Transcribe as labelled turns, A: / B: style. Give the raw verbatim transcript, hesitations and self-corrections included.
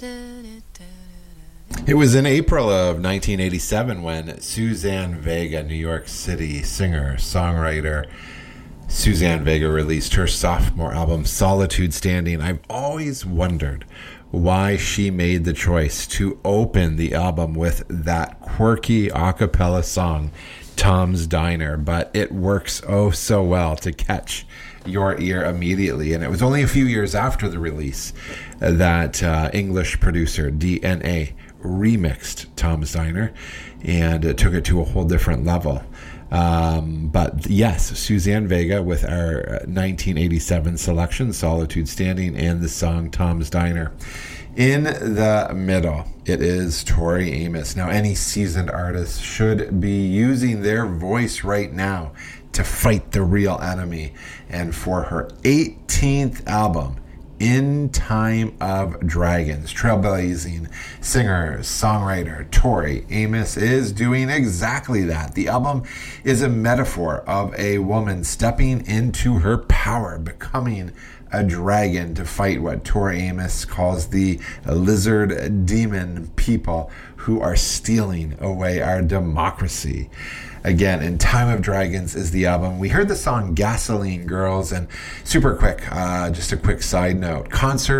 A: It was in April of nineteen eighty-seven when Suzanne Vega, New York City singer, songwriter, Suzanne Vega released her sophomore album, Solitude Standing. I've always wondered why she made the choice to open the album with that quirky a cappella song, Tom's Diner, but it works oh so well to catch your ear immediately. And it was only a few years after the release that uh, English producer D N A remixed Tom's Diner and it took it to a whole different level. Um, but yes, Suzanne Vega with our nineteen eighty-seven selection, Solitude Standing, and the song Tom's Diner. In the middle, it is Tori Amos. Now, any seasoned artist should be using their voice right now to fight the real enemy. And for her eighteenth album, In Time of Dragons, trailblazing singer, songwriter Tori Amos is doing exactly that. The album is a metaphor of a woman stepping into her power, becoming a dragon to fight what Tori Amos calls the lizard demon people who are stealing away our democracy. Again, In Time of Dragons is the album. We heard the song Gasoline Girls, and super quick, uh, just a quick side note. Concert